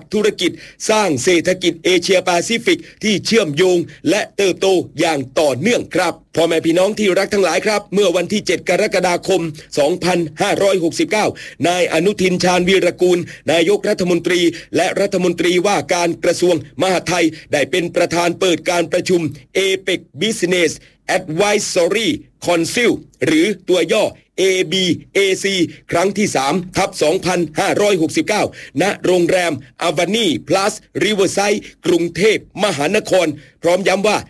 ธุรกิจสร้างเศรษฐกิจเอเชียแปซิฟิกที่เชื่อมโยงและเติบโตอย่างต่อเนื่องครับพ่อแม่พี่น้องที่รักทั้งหลายครับเมื่อวันที่7กรกฎาคม2569นายอนุทินชาญวีรกูลนายกรัฐมนตรีและรัฐมนตรีว่าการกระทรวงมหาดไทยได้เป็นประธานเปิดการประชุม APEC Business Advisory Council หรือตัวย่อ ABAC ครั้งที่ 3/2569 ณ โรงแรม Avani Plus Riverside กรุงเทพมหานครพร้อมย้ำว่า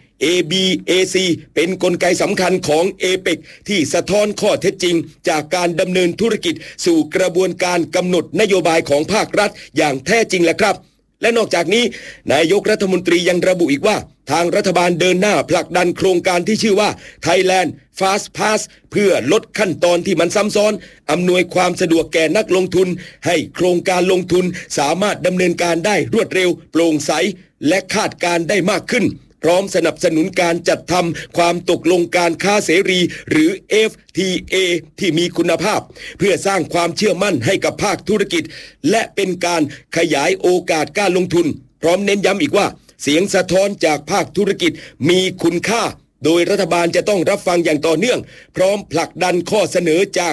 ABAC เป็นกลไกสำคัญของ APEC ที่สะท้อนข้อเท็จจริงจากการดำเนินธุรกิจสู่กระบวนการกำหนดนโยบายของภาครัฐอย่างแท้จริงแหละครับและนอกจากนี้นายกรัฐมนตรียังระบุอีกว่าทางรัฐบาลเดินหน้าผลักดันโครงการที่ชื่อว่า Thailand Fast Pass เพื่อลดขั้นตอนที่มันซ้ำซ้อนอำนวยความสะดวกแก่นักลงทุนให้โครงการลงทุนสามารถดำเนินการได้รวดเร็วโปร่งใสและคาดการได้มากขึ้นพร้อมสนับสนุนการจัดทำความตกลงการค้าเสรีหรือ FTA ที่มีคุณภาพเพื่อสร้างความเชื่อมั่นให้กับภาคธุรกิจและเป็นการขยายโอกาสการลงทุนพร้อมเน้นย้ำอีกว่าเสียงสะท้อนจากภาคธุรกิจมีคุณค่าโดยรัฐบาลจะต้องรับฟังอย่างต่อเนื่องพร้อมผลักดันข้อเสนอจาก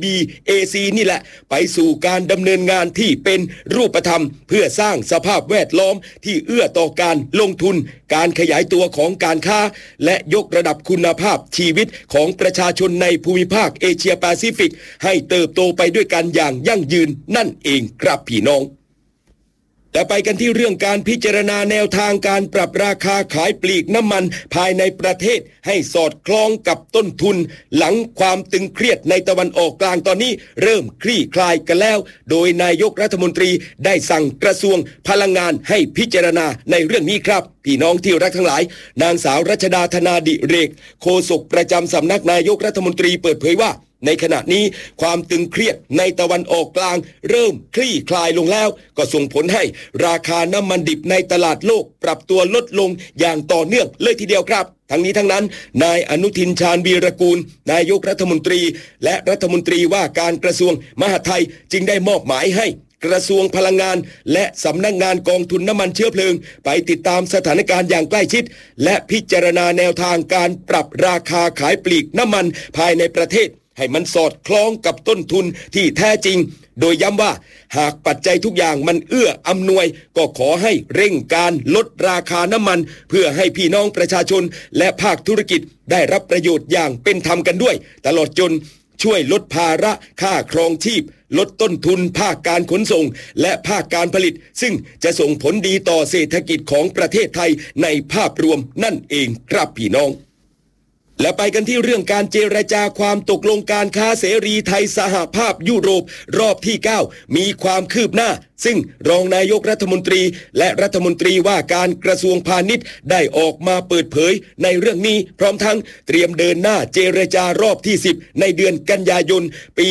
ABAC นี่แหละไปสู่การดำเนินงานที่เป็นรูปธรรมเพื่อสร้างสภาพแวดล้อมที่เอื้อต่อการลงทุนการขยายตัวของการค้าและยกระดับคุณภาพชีวิตของประชาชนในภูมิภาคเอเชียแปซิฟิกให้เติบโตไปด้วยกันอย่างยั่งยืนนั่นเองครับพี่น้องแต่ไปกันที่เรื่องการพิจารณาแนวทางการปรับราคาขายปลีกน้ำมันภายในประเทศให้สอดคล้องกับต้นทุนหลังความตึงเครียดในตะวันออกกลางตอนนี้เริ่มคลี่คลายกันแล้วโดยนายกรัฐมนตรีได้สั่งกระทรวงพลังงานให้พิจารณาในเรื่องนี้ครับพี่น้องที่รักทั้งหลายนางสาวรัชดาธนาดิเรกโฆษกประจำสำนักนายกรัฐมนตรีเปิดเผยว่าในขณะนี้ความตึงเครียดในตะวันออกกลางเริ่มคลี่คลายลงแล้วก็ส่งผลให้ราคาน้ำมันดิบในตลาดโลกปรับตัวลดลงอย่างต่อเนื่องเลยทีเดียวครับทั้งนี้ทั้งนั้นนายอนุทินชาญวีรกูลนายกรัฐมนตรีและรัฐมนตรีว่าการกระทรวงมหาดไทยจึงได้มอบหมายให้กระทรวงพลังงานและสำนักงานกองทุนน้ำมันเชื้อเพลิงไปติดตามสถานการณ์อย่างใกล้ชิดและพิจารณาแนวทางการปรับราคาขายปลีกน้ำมันภายในประเทศให้มันสอดคล้องกับต้นทุนที่แท้จริงโดยย้ำว่าหากปัจจัยทุกอย่างมันเอื้ออำนวยก็ขอให้เร่งการลดราคาน้ำมันเพื่อให้พี่น้องประชาชนและภาคธุรกิจได้รับประโยชน์อย่างเป็นธรรมกันด้วยตลอดจนช่วยลดภาระค่าครองชีพลดต้นทุนภาคการขนส่งและภาคการผลิตซึ่งจะส่งผลดีต่อเศรษฐกิจของประเทศไทยในภาพรวมนั่นเองครับพี่น้องและไปกันที่เรื่องการเจรจาความตกลงการค้าเสรีไทยสหภาพยุโรปรอบที่9มีความคืบหน้าซึ่งรองนายกรัฐมนตรีและรัฐมนตรีว่าการกระทรวงพาณิชย์ได้ออกมาเปิดเผยในเรื่องนี้พร้อมทั้งเตรียมเดินหน้าเจรจารอบที่10ในเดือนกันยายนปี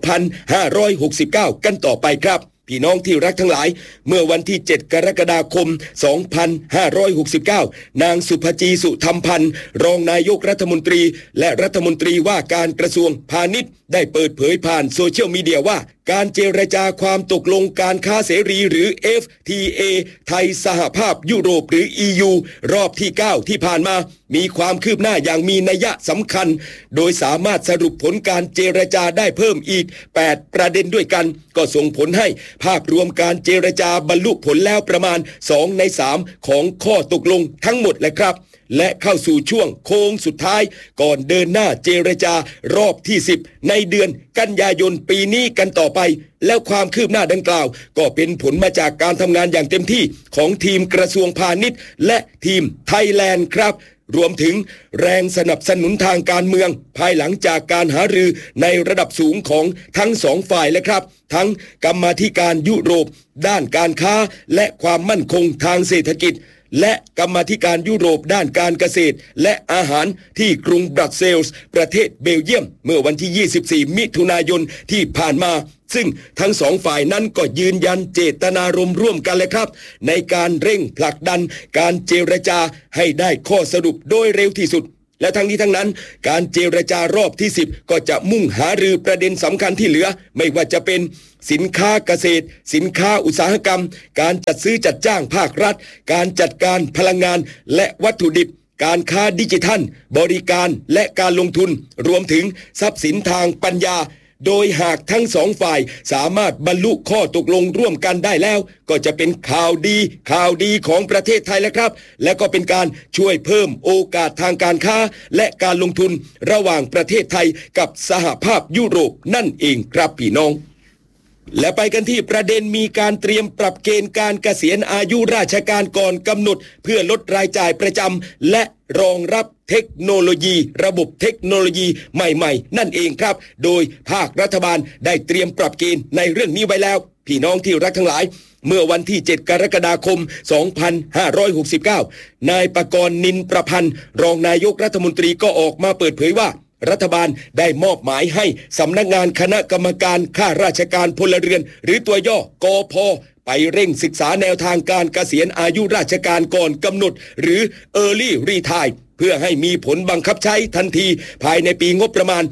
2569กันต่อไปครับพี่น้องที่รักทั้งหลายเมื่อวันที่7กรกฎาคม2569นางสุภจีสุธรรมพันธ์รองนายกรัฐมนตรีและรัฐมนตรีว่าการกระทรวงพาณิชย์ได้เปิดเผยผ่านโซเชียลมีเดียว่าการเจรจาความตกลงการค้าเสรีหรือ FTA ไทยสหภาพยุโรปหรือ EU รอบที่9ที่ผ่านมามีความคืบหน้าอย่างมีนัยสำคัญโดยสามารถสรุปผลการเจรจาได้เพิ่มอีก8ประเด็นด้วยกันก็ส่งผลให้ภาพรวมการเจรจาบรรลุผลแล้วประมาณ2ใน3ของข้อตกลงทั้งหมดแหละครับและเข้าสู่ช่วงโค้งสุดท้ายก่อนเดินหน้าเจรจารอบที่10ในเดือนกันยายนปีนี้กันต่อไปแล้วความคืบหน้าดังกล่าวก็เป็นผลมาจากการทำงานอย่างเต็มที่ของทีมกระทรวงพาณิชย์และทีมไทยแลนด์ครับรวมถึงแรงสนับสนุนทางการเมืองภายหลังจากการหารือในระดับสูงของทั้งสองฝ่ายและครับทั้งกรรมาธิการยุโรปด้านการค้าและความมั่นคงทางเศรษฐกิจและกรรมาธิการยุโรปด้านการเกษตรและอาหารที่กรุงบรัสเซลส์ประเทศเบลเยียมเมื่อวันที่24มิถุนายนที่ผ่านมาซึ่งทั้งสองฝ่ายนั้นก็ยืนยันเจตนารมณ์ร่วมกันเลยครับในการเร่งผลักดันการเจรจาให้ได้ข้อสรุปโดยเร็วที่สุดและทั้งนี้ทั้งนั้นการเจรจารอบที่10ก็จะมุ่งหารือประเด็นสำคัญที่เหลือไม่ว่าจะเป็นสินค้าเกษตรสินค้าอุตสาหกรรมการจัดซื้อจัดจ้างภาครัฐการจัดการพลังงานและวัตถุดิบการค้าดิจิทัลบริการและการลงทุนรวมถึงทรัพย์สินทางปัญญาโดยหากทั้งสองฝ่ายสามารถบรรลุข้อตกลงร่วมกันได้แล้วก็จะเป็นข่าวดีของประเทศไทยแล้วครับและก็เป็นการช่วยเพิ่มโอกาสทางการค้าและการลงทุนระหว่างประเทศไทยกับสหภาพยุโรปนั่นเองครับพี่น้องและไปกันที่ประเด็นมีการเตรียมปรับเกณฑ์การเกษียณอายุราชการก่อนกำหนดเพื่อลดรายจ่ายประจำและรองรับเทคโนโลยีระบบเทคโนโลยีใหม่ๆนั่นเองครับโดยภาครัฐบาลได้เตรียมปรับเกณฑ์ในเรื่องนี้ไว้แล้วพี่น้องที่รักทั้งหลายเมื่อวันที่7กรกฎาคม2569นายปกรณ์นินประพันธ์รองนายกรัฐมนตรีก็ออกมาเปิดเผยว่ารัฐบาลได้มอบหมายให้สำนักงานคณะกรรมการข้าราชการพลเรือนหรือตัวย่อกพ.ไปเร่งศึกษาแนวทางการเกษียณอายุราชการก่อนกำหนดหรือ Early Retire เพื่อให้มีผลบังคับใช้ทันทีภายในปีงบประมาณ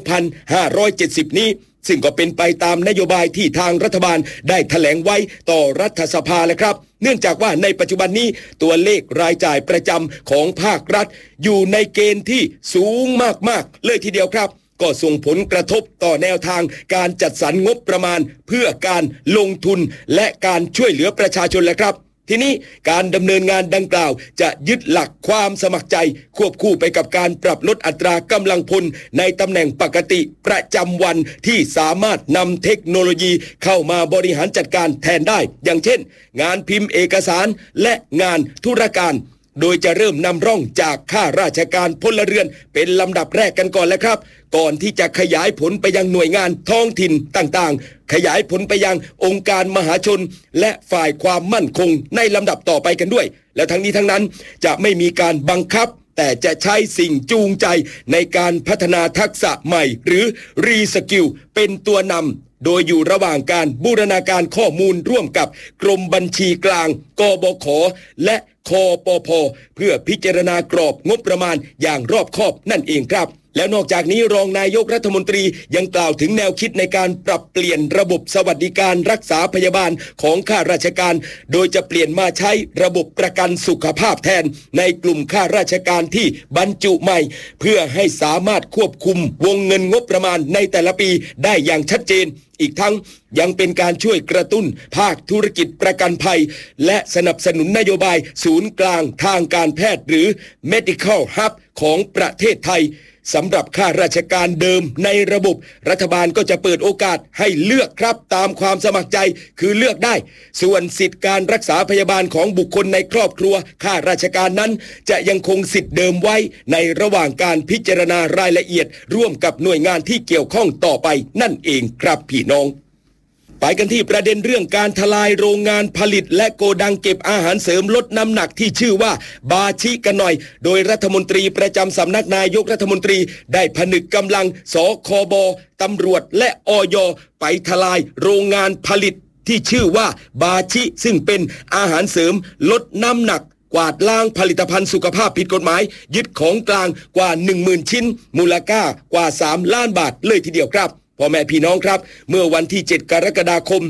2570 นี้ซึ่งก็เป็นไปตามนโยบายที่ทางรัฐบาลได้แถลงไว้ต่อรัฐสภาแล้วครับเนื่องจากว่าในปัจจุบันนี้ตัวเลขรายจ่ายประจำของภาครัฐอยู่ในเกณฑ์ที่สูงมากๆเลยทีเดียวครับก็ส่งผลกระทบต่อแนวทางการจัดสรรงบประมาณเพื่อการลงทุนและการช่วยเหลือประชาชนแหละครับทีนี้การดำเนินงานดังกล่าวจะยึดหลักความสมัครใจควบคู่ไปกับการปรับลดอัตรากำลังพลในตำแหน่งปกติประจำวันที่สามารถนำเทคโนโลยีเข้ามาบริหารจัดการแทนได้อย่างเช่นงานพิมพ์เอกสารและงานธุรการโดยจะเริ่มนำร่องจากข้าราชการพลเรือนเป็นลำดับแรกกันก่อนแล้วครับก่อนที่จะขยายผลไปยังหน่วยงานท้องถิ่นต่างๆขยายผลไปยังองค์การมหาชนและฝ่ายความมั่นคงในลำดับต่อไปกันด้วยและทั้งนี้ทั้งนั้นจะไม่มีการบังคับแต่จะใช้สิ่งจูงใจในการพัฒนาทักษะใหม่หรือรีสกิลเป็นตัวนำโดยอยู่ระหว่างการบูรณาการข้อมูลร่วมกับกรมบัญชีกลางกบข.และคปภ.เพื่อพิจารณากรอบงบประมาณอย่างรอบคอบนั่นเองครับแล้วนอกจากนี้รองนายกรัฐมนตรียังกล่าวถึงแนวคิดในการปรับเปลี่ยนระบบสวัสดิการรักษาพยาบาลของข้าราชการโดยจะเปลี่ยนมาใช้ระบบประกันสุขภาพแทนในกลุ่มข้าราชการที่บรรจุใหม่เพื่อให้สามารถควบคุมวงเงินงบประมาณในแต่ละปีได้อย่างชัดเจนอีกทั้งยังเป็นการช่วยกระตุ้นภาคธุรกิจประกันภัยและสนับสนุนนโยบายศูนย์กลางทางการแพทย์หรือ Medical Hub ของประเทศไทยสำหรับข้าราชการเดิมในระบบรัฐบาลก็จะเปิดโอกาสให้เลือกครับตามความสมัครใจคือเลือกได้ส่วนสิทธิการรักษาพยาบาลของบุคคลในครอบครัวข้าราชการนั้นจะยังคงสิทธิเดิมไว้ในระหว่างการพิจารณารายละเอียดร่วมกับหน่วยงานที่เกี่ยวข้องต่อไปนั่นเองครับพี่น้องไปกันที่ประเด็นเรื่องการทลายโรงงานผลิตและโกดังเก็บอาหารเสริมลดน้ำหนักที่ชื่อว่าบาชิกันหน่อยโดยรัฐมนตรีประจำสำนักนายกรัฐมนตรีได้ผนึกกำลังสคบตำรวจและอย.ไปทลายโรงงานผลิตที่ชื่อว่าบาชิซึ่งเป็นอาหารเสริมลดน้ำหนักกวาดล้างผลิตภัณฑ์สุขภาพผิดกฎหมายยึดของกลางกว่า 10,000 ชิ้นมูลค่ากว่า3 ล้านบาทเลยทีเดียวครับพ่อแม่พี่น้องครับเมื่อวันที่7กรกฎาคม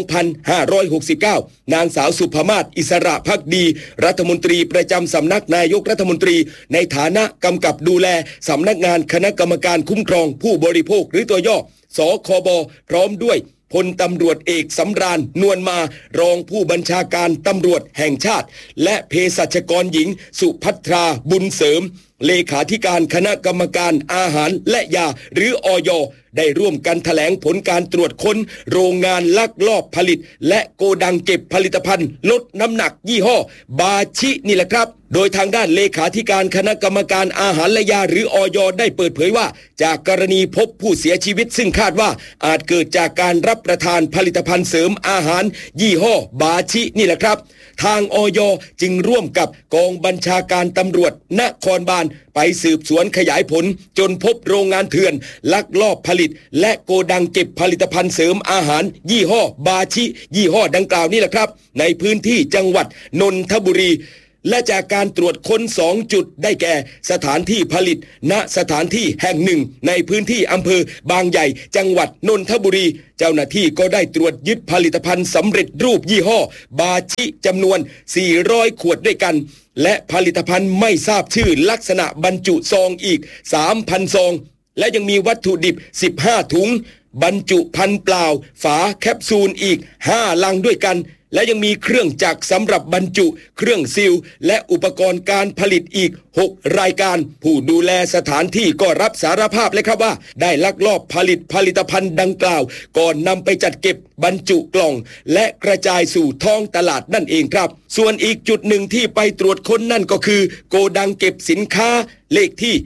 2569นางสาวสุภมาศอิสระภักดีรัฐมนตรีประจำสำนักนายกรัฐมนตรีในฐานะกำกับดูแลสำนักงานคณะกรรมการคุ้มครองผู้บริโภคหรือตัวย่อสคบพร้อมด้วยพลตำรวจเอกสำราญนวลมารองผู้บัญชาการตำรวจแห่งชาติและเภสัชกรหญิงสุภัทราบุญเสริมเลขาธิการคณะกรรมการอาหารและยาหรืออย.ได้ร่วมกันแถลงผลการตรวจค้นโรงงานลักลอบผลิตและโกดังเก็บผลิตภัณฑ์ลดน้ำหนักยี่ห้อบาชินี่แหละครับโดยทางด้านเลขาธิการคณะกรรมการอาหารและยาหรืออย.ได้เปิดเผยว่าจากกรณีพบผู้เสียชีวิตซึ่งคาดว่าอาจเกิดจากการรับประทานผลิตภัณฑ์เสริมอาหารยี่ห้อบาชินี่แหละครับทางอย.จึงร่วมกับกองบัญชาการตำรวจนครบาลไปสืบสวนขยายผลจนพบโรงงานเถื่อนลักลอบผลิตและโกดังเก็บผลิตภัณฑ์เสริมอาหารยี่ห้อบาชิยี่ห้อดังกล่าวนี่แหละครับในพื้นที่จังหวัดนนทบุรีและจากการตรวจค้น2จุดได้แก่สถานที่ผลิตณสถานที่แห่งหนึ่งในพื้นที่อำเภอบางใหญ่จังหวัดนนทบุรีเจ้าหน้าที่ก็ได้ตรวจยึดผลิตภัณฑ์สำเร็จรูปยี่ห้อบาชิจำนวน400ขวดด้วยกันและผลิตภัณฑ์ไม่ทราบชื่อลักษณะบรรจุซองอีก 3,000 ซองและยังมีวัตถุดิบ15ถุงบรรจุภัณฑ์เปล่าฝาแคปซูลอีก5ลังด้วยกันและยังมีเครื่องจักรสำหรับบรรจุเครื่องซีลและอุปกรณ์การผลิตอีก6รายการผู้ดูแลสถานที่ก็รับสารภาพเลยครับว่าได้ลักลอบผลิตภัณฑ์ดังกล่าวก่อนนำไปจัดเก็บบรรจุกล่องและกระจายสู่ท้องตลาดนั่นเองครับส่วนอีกจุดหนึ่งที่ไปตรวจค้นนั่นก็คือโกดังเก็บสินค้าเลขที่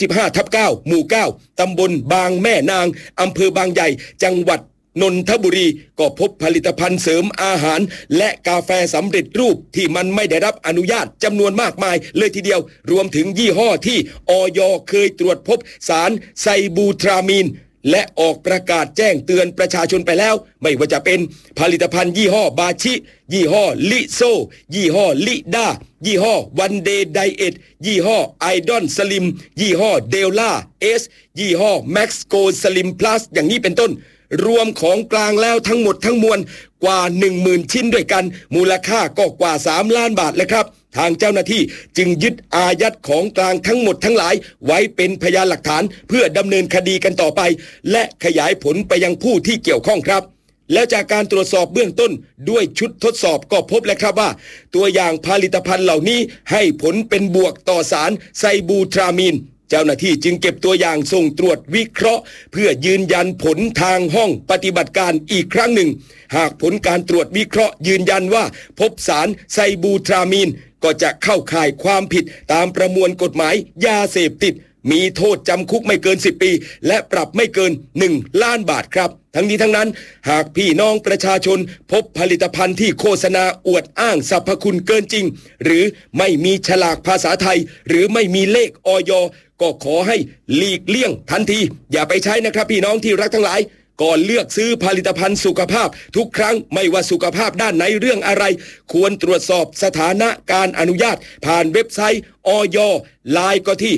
35/9 หมู่ 9 ตำบลบางแม่นางอำเภอบางใหญ่จังหวัดนนทบุรีก็พบผลิตภัณฑ์เสริมอาหารและกาแฟสำเร็จรูปที่มันไม่ได้รับอนุญาตจำนวนมากมายเลยทีเดียวรวมถึงยี่ห้อที่อย.เคยตรวจพบสารไซบูทรามีนและออกประกาศแจ้งเตือนประชาชนไปแล้วไม่ว่าจะเป็นผลิตภัณฑ์ยี่ห้อบาชิยี่ห้อลิโซยี่ห้อลิด้ายี่ห้อวันเดย์ไดเอทยี่ห้อไอดอนสลิมยี่ห้อเดลล่าเอสยี่ห้อแม็กซ์โกสลิมพลัสอย่างนี้เป็นต้นรวมของกลางแล้วทั้งหมดทั้งมวลกว่า 10,000 ชิ้นด้วยกันมูลค่าก็กว่า3ล้านบาทแล้วครับทางเจ้าหน้าที่จึงยึดอายัดของกลางทั้งหมดทั้งหลายไว้เป็นพยานหลักฐานเพื่อดำเนินคดีกันต่อไปและขยายผลไปยังผู้ที่เกี่ยวข้องครับแล้วจากการตรวจสอบเบื้องต้นด้วยชุดทดสอบก็พบแล้วครับว่าตัวอย่างผลิตภัณฑ์เหล่านี้ให้ผลเป็นบวกต่อสารไซบูทรามีนเจ้าหน้าที่จึงเก็บตัวอย่างส่งตรวจวิเคราะห์เพื่อยืนยันผลทางห้องปฏิบัติการอีกครั้งหนึ่งหากผลการตรวจวิเคราะห์ยืนยันว่าพบสารไซบูทรามีนก็จะเข้าข่ายความผิดตามประมวลกฎหมายยาเสพติดมีโทษจำคุกไม่เกิน10ปีและปรับไม่เกิน1ล้านบาทครับทั้งนี้ทั้งนั้นหากพี่น้องประชาชนพบผลิตภัณฑ์ที่โฆษณาอวดอ้างสรรพคุณเกินจริงหรือไม่มีฉลากภาษาไทยหรือไม่มีเลขอย.ก็ขอให้หลีกเลี่ยงทันทีอย่าไปใช้นะครับพี่น้องที่รักทั้งหลายก่อนเลือกซื้อผลิตภัณฑ์สุขภาพทุกครั้งไม่ว่าสุขภาพด้านไหนเรื่องอะไรควรตรวจสอบสถานะการอนุญาตผ่านเว็บไซต์อย.ไลน์ก็ที่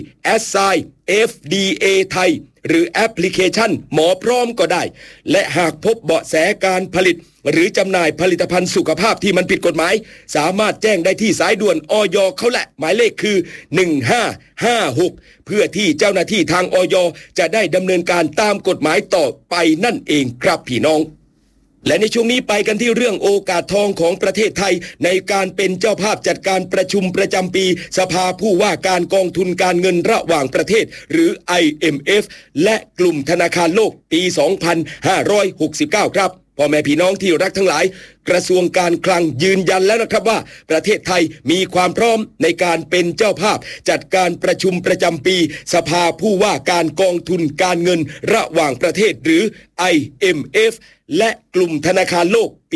@FDA ไทยหรือแอปพลิเคชันหมอพร้อมก็ได้และหากพบเบาะแสการผลิตหรือจำหน่ายผลิตภัณฑ์สุขภาพที่มันผิดกฎหมายสามารถแจ้งได้ที่สายด่วนอย.เขาแหละหมายเลขคือ1556เพื่อที่เจ้าหน้าที่ทางอย.จะได้ดำเนินการตามกฎหมายต่อไปนั่นเองครับพี่น้องและในช่วงนี้ไปกันที่เรื่องโอกาสทองของประเทศไทยในการเป็นเจ้าภาพจัดการประชุมประจำปีสภาผู้ว่าการกองทุนการเงินระหว่างประเทศหรือ IMF และกลุ่มธนาคารโลกปี 2569 ครับพ่อแม่พี่น้องที่รักทั้งหลายกระทรวงการคลังยืนยันแล้วนะครับว่าประเทศไทยมีความพร้อมในการเป็นเจ้าภาพจัดการประชุมประจำปีสภาผู้ว่าการกองทุนการเงินระหว่างประเทศหรือ IMF และกลุ่มธนาคารโลกปี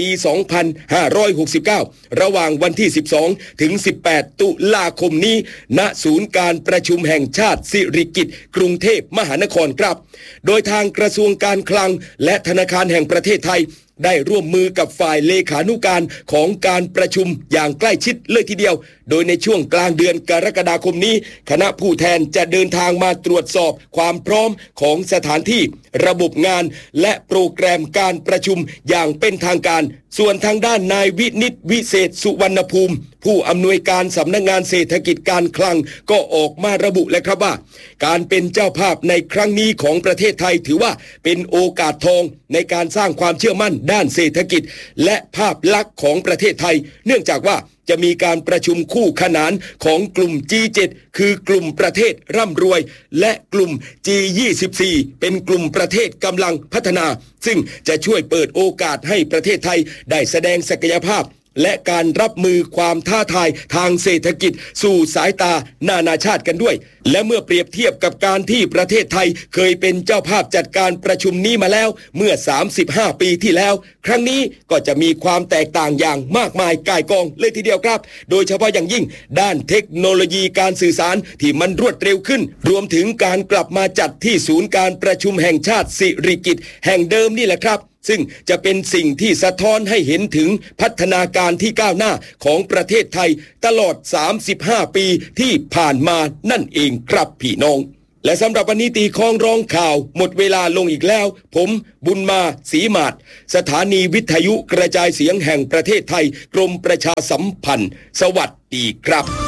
2569 ระหว่างวันที่ 12 ถึง 18 ตุลาคมนี้ณศูนย์การประชุมแห่งชาติสิริกิติ์กรุงเทพมหานครครับโดยทางกระทรวงการคลังและธนาคารแห่งประเทศไทยได้ร่วมมือกับฝ่ายเลขานุการของการประชุมอย่างใกล้ชิดเลยทีเดียวโดยในช่วงกลางเดือนกรกฎาคมนี้คณะผู้แทนจะเดินทางมาตรวจสอบความพร้อมของสถานที่ระบบงานและโปรแกรมการประชุมอย่างเป็นทางการส่วนทางด้านนายวินิตวิเศษสุวรรณภูมิผู้อำนวยการสำนักงานเศรษฐกิจการคลังก็ออกมาระบุแล้วครับว่าการเป็นเจ้าภาพในครั้งนี้ของประเทศไทยถือว่าเป็นโอกาสทองในการสร้างความเชื่อมั่นด้านเศรษฐกิจและภาพลักษณ์ของประเทศไทยเนื่องจากว่าจะมีการประชุมคู่ขนานของกลุ่ม G7 คือกลุ่มประเทศร่ำรวยและกลุ่ม G24 เป็นกลุ่มประเทศกำลังพัฒนาซึ่งจะช่วยเปิดโอกาสให้ประเทศไทยได้แสดงศักยภาพและการรับมือความท้าทายทางเศรษฐกิจสู่สายตานานาชาติกันด้วยและเมื่อเปรียบเทียบกับการที่ประเทศไทยเคยเป็นเจ้าภาพจัดการประชุมนี้มาแล้วเมื่อ35ปีที่แล้วครั้งนี้ก็จะมีความแตกต่างอย่างมากมายก่ายกองเลยทีเดียวครับโดยเฉพาะอย่างยิ่งด้านเทคโนโลยีการสื่อสารที่มันรวดเร็วขึ้นรวมถึงการกลับมาจัดที่ศูนย์การประชุมแห่งชาติสิริกิติ์แห่งเดิมนี่แหละครับซึ่งจะเป็นสิ่งที่สะท้อนให้เห็นถึงพัฒนาการที่ก้าวหน้าของประเทศไทยตลอด35 ปีที่ผ่านมานั่นเองครับพี่น้องและสำหรับวันนี้ตีคล้องร้องข่าวหมดเวลาลงอีกแล้วผมบุญมาศรีมาศสถานีวิทยุกระจายเสียงแห่งประเทศไทยกรมประชาสัมพันธ์สวัสดีครับ